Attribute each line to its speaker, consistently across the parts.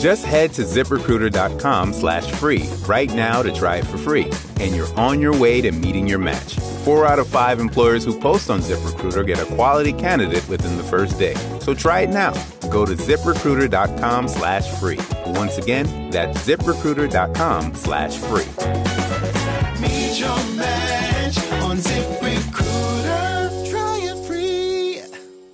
Speaker 1: Just head to ZipRecruiter.com/free right now to try it for free. And you're on your way to meeting your match. 4 out of 5 employers who post on ZipRecruiter get a quality candidate within the first day. So try it now. Go to ZipRecruiter.com/free. Once again, that's ZipRecruiter.com/free.
Speaker 2: Meet your match on ZipRecruiter. Try it free.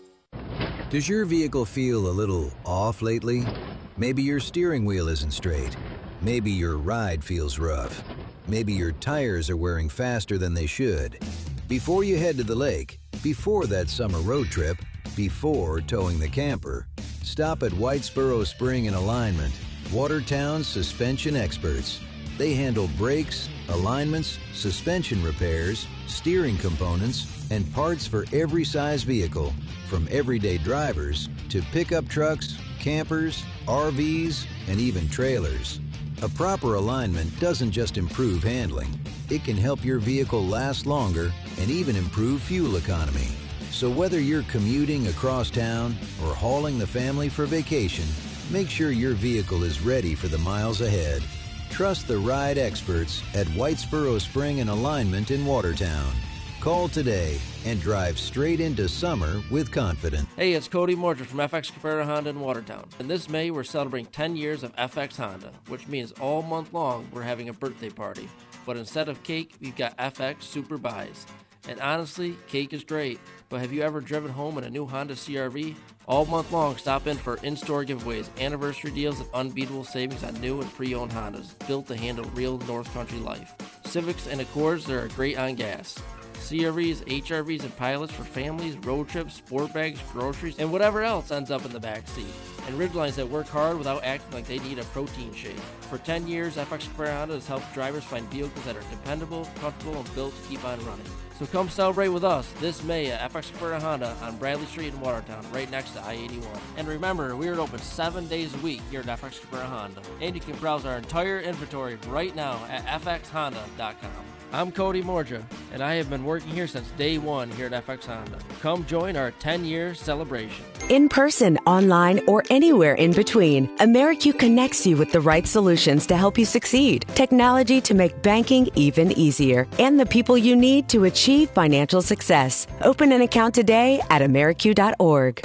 Speaker 3: Does your vehicle feel a little off lately? Maybe your steering wheel isn't straight. Maybe your ride feels rough. Maybe your tires are wearing faster than they should. Before you head to the lake, before that summer road trip, before towing the camper, stop at Whitesboro Spring and Alignment, Watertown's suspension experts. They handle brakes, alignments, suspension repairs, steering components, and parts for every size vehicle, from everyday drivers to pickup trucks, campers, RVs, and even trailers. A proper alignment doesn't just improve handling. It can help your vehicle last longer and even improve fuel economy. So whether you're commuting across town or hauling the family for vacation, make sure your vehicle is ready for the miles ahead. Trust the ride experts at Whitesboro Spring and Alignment in Watertown. Call today and drive straight into summer with confidence.
Speaker 4: Hey, it's Cody Morger from FX Cabrera Honda in Watertown. And this May, we're celebrating 10 years of FX Honda, which means all month long we're having a birthday party. But instead of cake, we've got FX Super Buys. And honestly, cake is great, but have you ever driven home in a new Honda CR-V? All month long, stop in for in-store giveaways, anniversary deals, and unbeatable savings on new and pre-owned Hondas, built to handle real North Country life. Civics and Accords, they're great on gas. CRVs, HRVs, and pilots for families, road trips, sport bags, groceries, and whatever else ends up in the back seat. And Ridgelines that work hard without acting like they need a protein shake. For 10 years, FX Cabrera Honda has helped drivers find vehicles that are dependable, comfortable, and built to keep on running. So come celebrate with us this May at FX Cabrera Honda on Bradley Street in Watertown, right next to I-81. And remember, we are open 7 days a week here at FX Cabrera Honda. And you can browse our entire inventory right now at fxhonda.com. I'm Cody Morja, and I have been working here since day one here at FX Honda. Come join our 10-year celebration.
Speaker 5: In person, online, or anywhere in between, AmeriQ connects you with the right solutions to help you succeed. Technology to make banking even easier, and the people you need to achieve financial success. Open an account today at AmeriQ.org.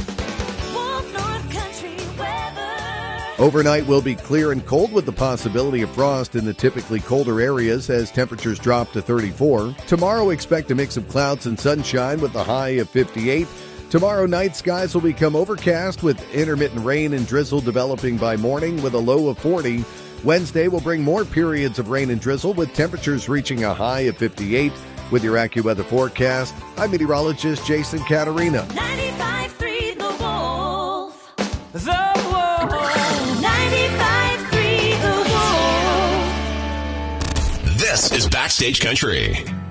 Speaker 6: Overnight will be clear and cold with the possibility of frost in the typically colder areas as temperatures drop to 34. Tomorrow, expect a mix of clouds and sunshine with a high of 58. Tomorrow night, skies will become overcast with intermittent rain and drizzle developing by morning with a low of 40. Wednesday will bring more periods of rain and drizzle with temperatures reaching a high of 58. With your AccuWeather forecast, I'm meteorologist Jason Caterina.
Speaker 7: 95.3 The Wolf. The Wolf. 95.3 The Wolf.
Speaker 8: This is Backstage Country.